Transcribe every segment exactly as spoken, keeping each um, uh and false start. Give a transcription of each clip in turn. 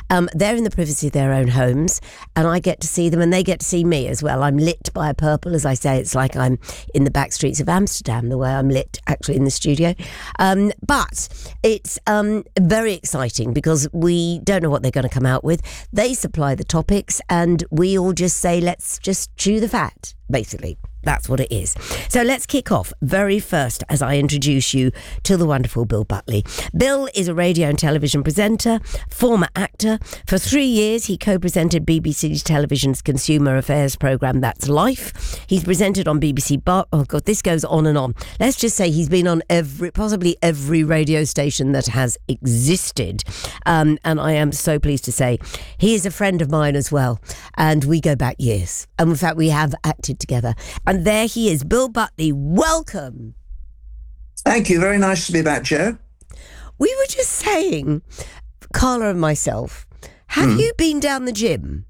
Um, they're in the privacy of their own homes, and I get to see them, and they get to see me as well. I'm lit by a purple, as I say. It's like I'm in the back streets of Amsterdam, the way I'm lit actually in the studio. Um, but it's um, very exciting because we don't know what they're going to come out with. They supply the topics, and we all just say, let's just chew the fat, basically. That's what it is. So let's kick off very first as I introduce you to the wonderful Bill Buckley. Bill is a radio and television presenter, former actor. For three years, he co-presented B B C Television's consumer affairs programme, That's Life. He's presented on B B C Bar... Oh, God, this goes on and on. Let's just say he's been on every, possibly every radio station that has existed. Um, and I am so pleased to say he is a friend of mine as well. And we go back years. And in fact, we have acted together. And there he is, Bill Buckley. Welcome. Thank you. Very nice to be back, Jo. We were just saying, Carla and myself, have mm. you been down the gym?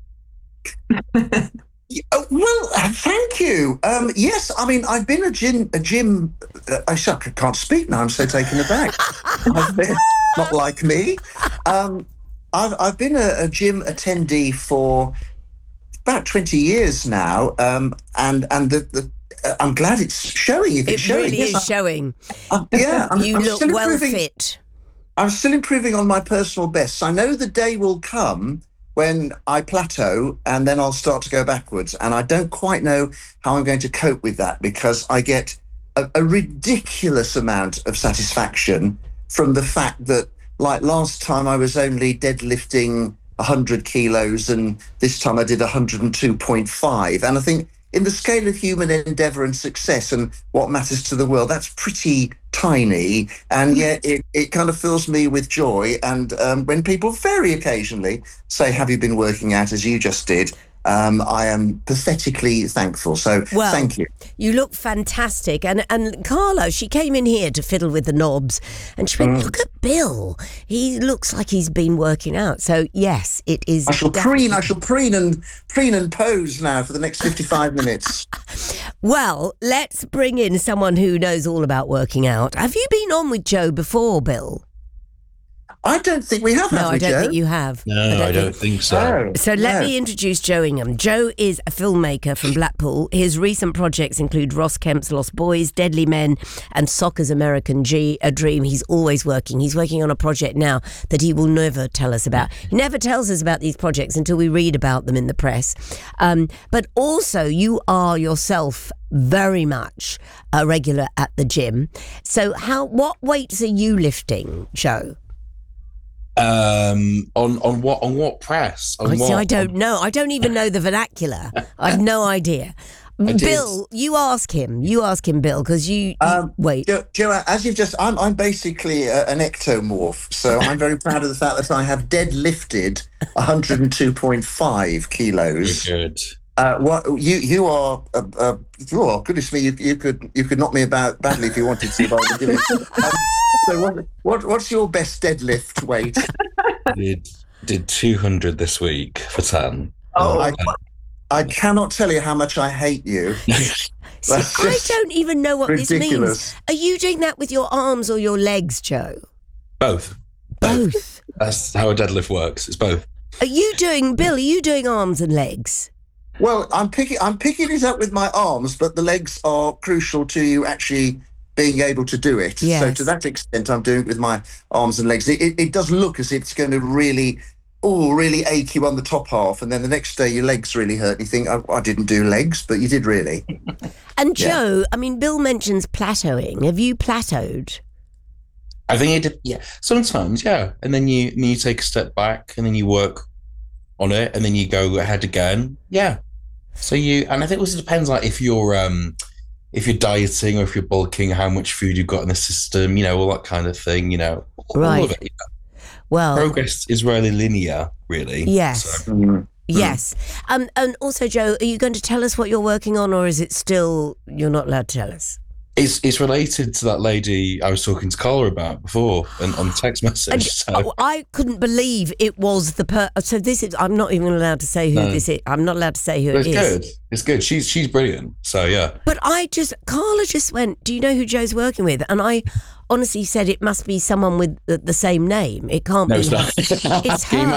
Oh, well, thank you. Um, yes, I mean, I've been a gym. A gym. Uh, I can't speak now. I'm so taken aback. I've been, not like me. Um, I've I've been a, a gym attendee for about twenty years now, um, and and the, the uh, I'm glad it's showing. If it's it showing, really yes, is I, showing. I, yeah, I'm, you I'm look still well improving. fit. I'm still improving on my personal bests. I know the day will come when I plateau, and then I'll start to go backwards. And I don't quite know how I'm going to cope with that, because I get a, a ridiculous amount of satisfaction from the fact that, like last time, I was only deadlifting one hundred kilos, and this time I did one hundred two point five. And I think in the scale of human endeavour and success and what matters to the world, that's pretty tiny, and yet it, it kind of fills me with joy. And um, when people very occasionally say, have you been working out, as you just did, Um, I am pathetically thankful. So well, thank you. You look fantastic. And and Carla, she came in here to fiddle with the knobs, and she went, mm. look at Bill. He looks like he's been working out. So yes, it is. I shall definitely... preen, I shall preen and preen and pose now for the next fifty-five minutes. Well, let's bring in someone who knows all about working out. Have you been on with Jo before, Bill? I don't think we have, no, have we, I don't Jo? think you have. No, I don't, I don't think... think so. No, so let no. me introduce Jo Ingham. Jo is a filmmaker from Blackpool. His recent projects include Ross Kemp's Lost Boys, Deadly Men, and Soccer's American G- a Dream. He's always working. He's working on a project now that he will never tell us about. He never tells us about these projects until we read about them in the press. Um, but also, you are yourself very much a regular at the gym. So how? What weights are you lifting, Jo? Um, on on what on what press? On I, see, what? I don't know. I don't even know the vernacular. I have no idea. Bill, you ask him. You ask him, Bill, because you, you Um, wait. Jo, Jo, as you've just, I'm I'm basically a, an ectomorph, so I'm very proud of the fact that I have deadlifted one hundred two point five kilos. Very good. Uh, what you you are? Uh, uh, you are. Goodness me, you, you could you could knock me about badly if you wanted to. If I were doing it. Um, so what, what what's your best deadlift weight? Did did two hundred this week for ten. Oh, I, I cannot tell you how much I hate you. See, I don't even know what ridiculous. this means. Are you doing that with your arms or your legs, Jo? Both. Both. That's how a deadlift works. It's both. Are you doing, Bill? Are you doing arms and legs? Well, I'm picking I'm picking it up with my arms, but the legs are crucial to you actually being able to do it. Yes. So to that extent, I'm doing it with my arms and legs. It, it, it does look as if it's going to really, oh, really ache you on the top half, and then the next day your legs really hurt. You think, oh, I didn't do legs, but you did really. And Yeah. Jo, I mean, Bill mentions plateauing. Have you plateaued? I think it did. Yeah, sometimes, yeah. And then you and you take a step back, and then you work on it, and then you go ahead again. Yeah. So you, and I think it also depends, like if you're um if you're dieting or if you're bulking, how much food you've got in the system, you know, all that kind of thing, you know, all Right. of it. You know. Well, Progress is rarely linear, really. yes. So, Mm. Yes. Um, and also, Jo, are you going to tell us what you're working on, or is it still you're not allowed to tell us? It's it's related to that lady I was talking to Carla about before and on text message. And so. oh, I couldn't believe it was the per. So this is. I'm not even allowed to say who No. this is. I'm not allowed to say who But it it's is. good. It's good. She's she's brilliant. So yeah. But I just, Carla just went, do you know who Jo's working with? And I honestly said it must be someone with the, the same name. It can't No, be it's her. not. It's Can you her.